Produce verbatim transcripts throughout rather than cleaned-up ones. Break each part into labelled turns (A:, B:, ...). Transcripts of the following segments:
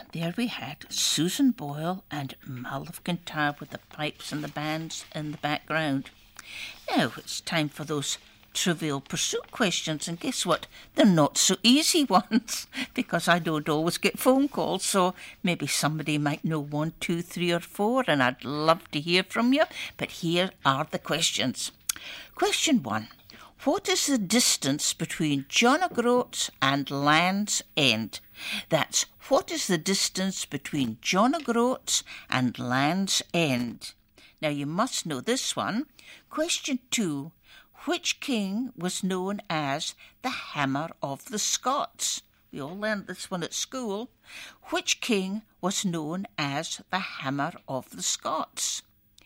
A: There we had Susan Boyle and Mull of Kintyre with the pipes and the bands in the background. Now it's time for those Trivial Pursuit questions, and guess what? They're not so easy ones because I don't always get phone calls, so maybe somebody might know one, two, three or four, and I'd love to hear from you. But here are the questions. Question one. What is the distance between John O'Groats and Land's End? That's what is the distance between John O'Groats and Land's End? Now you must know this one. Question two. Which king was known as the Hammer of the Scots? We all learned this one at school. Which king was known as the Hammer of the Scots?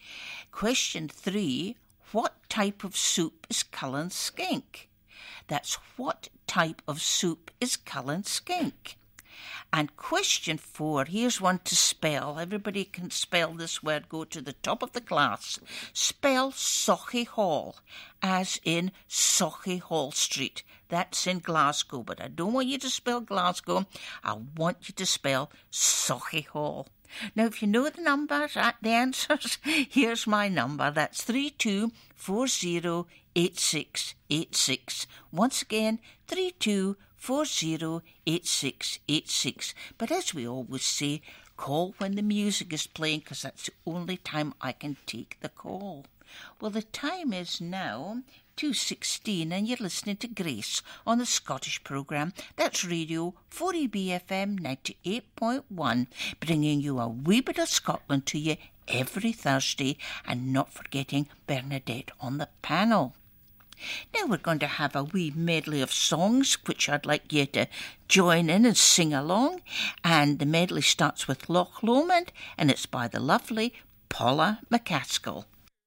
A: Question three. What type of soup is Cullen skink? That's what type of soup is Cullen skink? And question four, here's one to spell. Everybody can spell this word. Go to the top of the class. Spell Sauchiehall Hall, as in Sauchiehall Street. That's in Glasgow, but I don't want you to spell Glasgow. I want you to spell Sauchiehall. Now, if you know the numbers, uh, the answers, here's my number. That's three two four zero eight six eight six. Once again, three two four zero eight six eight six. But as we always say, call when the music is playing, because that's the only time I can take the call. Well, the time is now two sixteen, and you're listening to Grace on the Scottish programme. That's Radio four E B F M ninety-eight point one, bringing you a wee bit of Scotland to you every Thursday, and not forgetting Bernadette on the panel. Now we're going to have a wee medley of songs which I'd like you to join in and sing along, and the medley starts with Loch Lomond, and it's by the lovely Paula McCaskill.